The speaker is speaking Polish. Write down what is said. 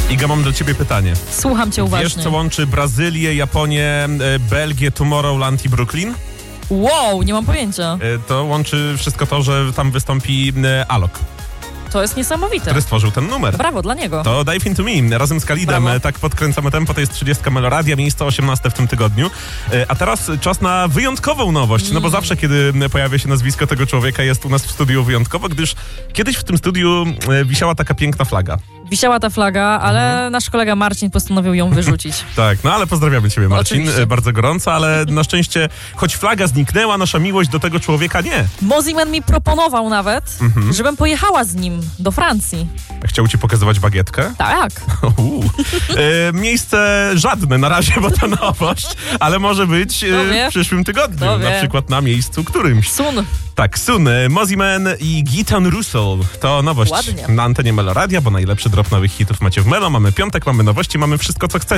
Iga, mam do ciebie pytanie. Słucham cię uważnie. Wiesz, co łączy Brazylię, Japonię, Belgię, Tomorrowland i Brooklyn? Wow, nie mam pojęcia. To łączy wszystko to, że tam wystąpi Alok, To jest niesamowite. który stworzył ten numer. Brawo dla niego. To Dive Into Me razem z Khalidem. Brawo. Tak podkręcamy tempo, to jest 30 Meloradia, miejsce 18 w tym tygodniu. A teraz czas na wyjątkową nowość, no bo zawsze, kiedy pojawia się nazwisko tego człowieka, jest u nas w studiu wyjątkowo, gdyż kiedyś w tym studiu wisiała taka piękna flaga. Wisiała ta flaga, ale nasz kolega Marcin postanowił ją wyrzucić. Tak, no ale pozdrawiamy ciebie, Marcin, Oczywiście. bardzo gorąco, ale na szczęście, choć flaga zniknęła, nasza miłość do tego człowieka nie. Mosiman mi proponował nawet, żebym pojechała z nim do Francji. Chciał ci pokazywać bagietkę? Tak. Miejsce żadne na razie, bo to nowość, ale może być w przyszłym tygodniu, Kto na wie? przykład na miejscu którymś. Sun. Tak, Sun, Mosiman i Gitan Russell. To nowość Ładnie. na antenie Meloradia, bo najlepszy drop nowych hitów macie w Melo. Mamy piątek, mamy nowości, mamy wszystko, co chcecie.